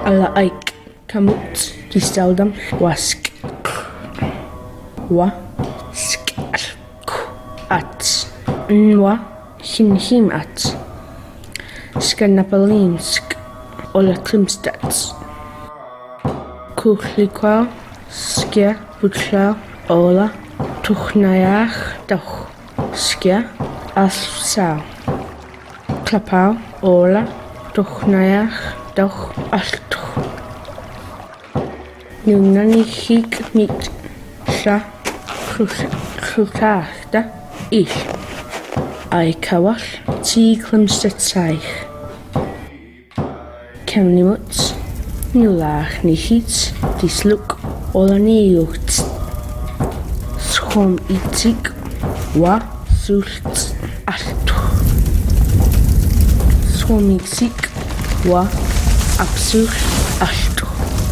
Alla aik kamut distaudam wask wa skalk at nwa hinhim at skannapalinsk olla trimstats kuhlikwa skia butla olla tuhnayach doch skia alsa klapau olla tuhnayach doch altu nunani hik mit sa krutachta ich ai kawal ti klimstetaich Kemnimuts nulach ni hits disluk olaniucht schom itik wa sult altu schom itik wa absur altu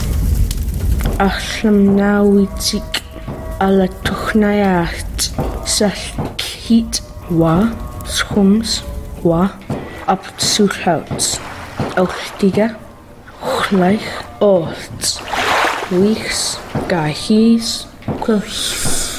achlam nawitik ala tuchnayacht salhit wa schoms wa absurhouts Ochtiga, gleich, oort, wichts, gahies, kus.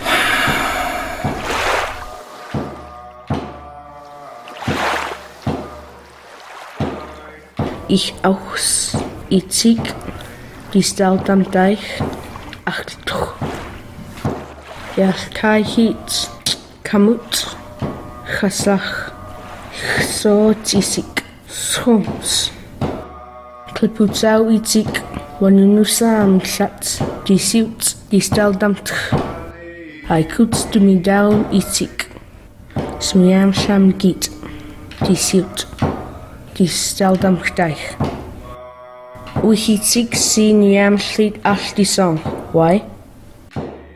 Ich aus, itzig, die staut am Deich, achtuch. Ja, kahit, kamut, chasach, so zisig. Schoms. Kliputau itik wanunusam chat die siut die steldamt. Hij kuts to me down itik. Smiam sham git die siut die steldamt deich. Uhitik si niam slit as die song. Why?